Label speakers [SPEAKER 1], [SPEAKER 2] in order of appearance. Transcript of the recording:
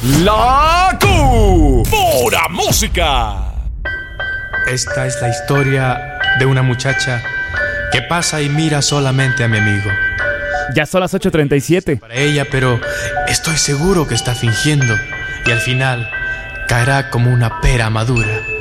[SPEAKER 1] La Pura Música.
[SPEAKER 2] Esta es la historia de una muchacha que pasa y mira solamente a mi amigo.
[SPEAKER 3] Ya son las 8:37.
[SPEAKER 2] Para ella, pero estoy seguro que está fingiendo y al final caerá como una pera madura.